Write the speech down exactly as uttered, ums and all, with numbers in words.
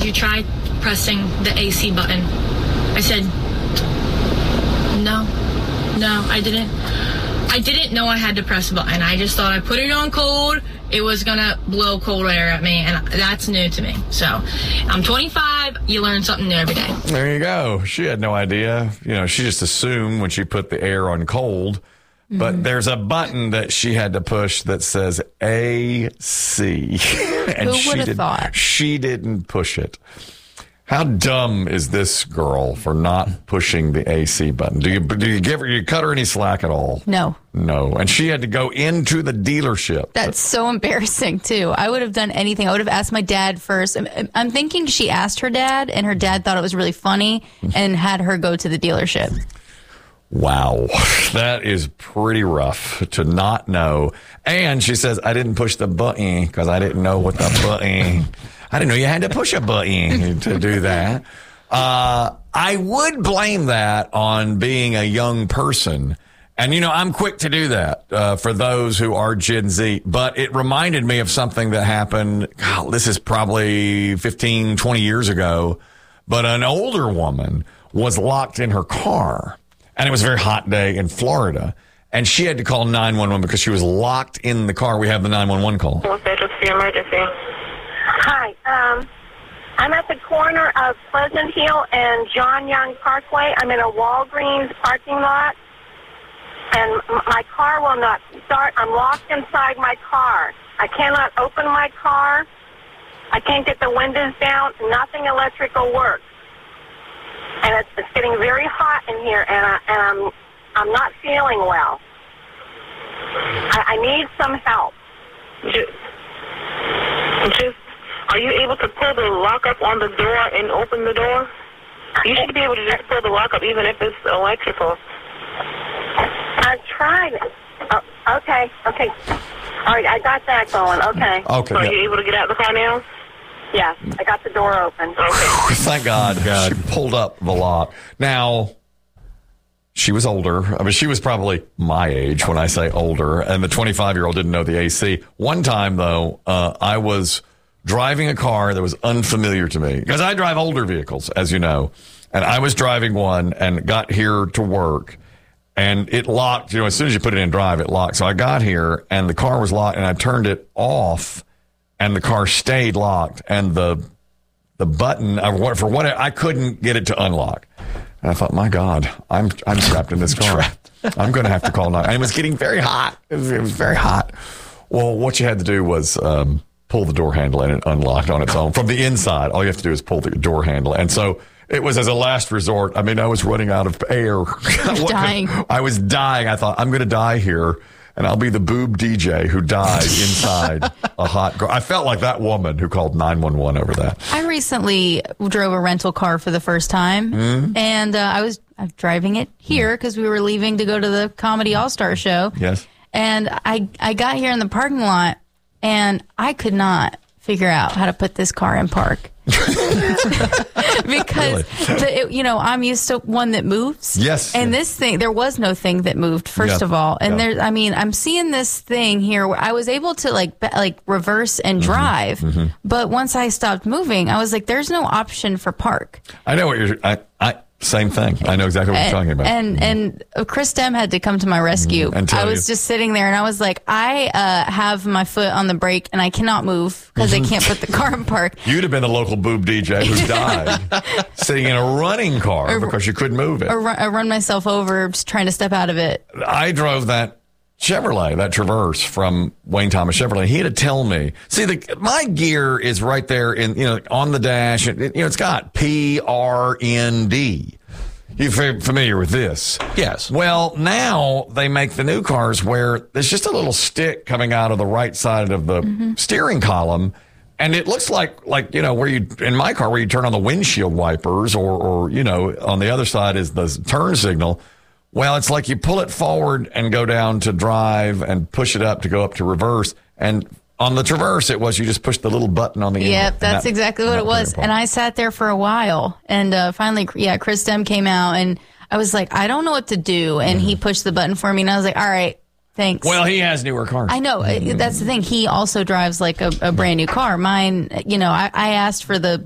you try pressing the A C button? I said, no, no, I didn't. I didn't know I had to press a button. I just thought I put it on cold. It was going to blow cold air at me, and that's new to me. So I'm twenty-five. You learn something new every day. There you go. She had no idea. You know, she just assumed when she put the air on cold. Mm-hmm. But there's a button that she had to push that says A C. And Who would have did, thought? She didn't push it. How dumb is this girl for not pushing the A C button? Do you do you give her, you cut her any slack at all? No. No. And she had to go into the dealership. That's so embarrassing, too. I would have done anything. I would have asked my dad first. I'm, I'm thinking she asked her dad, and her dad thought it was really funny and had her go to the dealership. Wow. That is pretty rough to not know. And she says, I didn't push the button because I didn't know what the button... I didn't know you had to push a button to do that. Uh, I would blame that on being a young person. And, you know, I'm quick to do that uh, for those who are Gen Z. But it reminded me of something that happened. God, this is probably fifteen, twenty years ago. But an older woman was locked in her car. And it was a very hot day in Florida. And she had to call nine one one because she was locked in the car. We have the nine one one call. What's the emergency? Hi, um, I'm at the corner of Pleasant Hill and John Young Parkway. I'm in a Walgreens parking lot, and m- my car will not start. I'm locked inside my car. I cannot open my car. I can't get the windows down. Nothing electrical works. And it's, it's getting very hot in here, and, I, and I'm, I'm not feeling well. I, I need some help. Just, just Are you able to pull the lock up on the door and open the door? You should be able to just pull the lock up even if it's electrical. I've tried it. Oh, okay, okay. All right, I got that going. Okay. Okay. So are yeah. you able to get out the car now? Yeah, I got the door open. Okay. Thank God, God. She pulled up the lock. Now, she was older. I mean, she was probably my age when I say older, and the twenty-five-year-old didn't know the A C. One time, though, uh, I was driving a car that was unfamiliar to me because I drive older vehicles, as you know, and I was driving one and got here to work, and it locked. You know, as soon as you put it in drive, it locked. So I got here, and the car was locked, and I turned it off, and the car stayed locked, and the the button uh, for what I couldn't get it to unlock. And I thought, my God, I'm I'm trapped in this car. I'm going to have to call nine. And it was getting very hot. It was, it was very hot. Well, what you had to do was um, pull the door handle, and it unlocked on its own from the inside. All you have to do is pull the door handle, and so it was as a last resort. I mean, I was running out of air. Dying. I was dying. I thought, I'm going to die here. And I'll be the boob D J who died inside a hot girl. I felt like that woman who called nine one one over that. I recently drove a rental car for the first time, mm-hmm. and uh, I was uh, driving it here because we were leaving to go to the Comedy All-Star show. Yes. And I, I got here in the parking lot, and I could not figure out how to put this car in park. Because, the, it, you know, I'm used to one that moves. Yes. And this thing, there was no thing that moved, first Yeah. of all. And Yeah. there, I mean, I'm seeing this thing here where I was able to like, be, like reverse and drive. Mm-hmm. But once I stopped moving, I was like, there's no option for park. I know what you're, I, I, same thing. I know exactly what and, you're talking about. And, and uh, Chris Dem had to come to my rescue. And tell I was you. just sitting there and I was like, I uh, have my foot on the brake and I cannot move because I can't put the car in park. You'd have been the local boob D J who died sitting in a running car Or- because you couldn't move it. Or run, or run myself over just trying to step out of it. I drove that Chevrolet, that Traverse from Wayne Thomas Chevrolet. He had to tell me. See, the, my gear is right there in, you know, on the dash. It, you know, it's got P R N D. You're very familiar with this? Yes. Well, now they make the new cars where there's just a little stick coming out of the right side of the Mm-hmm. steering column. And it looks like, like, you know, where you, in my car, where you turn on the windshield wipers or, or, you know, on the other side is the turn signal. Well, it's like you pull it forward and go down to drive and push it up to go up to reverse. And on the Traverse, it was you just push the little button on the end. Yep, that's that, exactly what it was. And I sat there for a while. And uh, finally, yeah, Chris Dem came out. And I was like, I don't know what to do. And he pushed the button for me. And I was like, all right, thanks. Well, he has newer cars. I know. That's the thing. He also drives like a, a brand new car. Mine, you know, I, I asked for the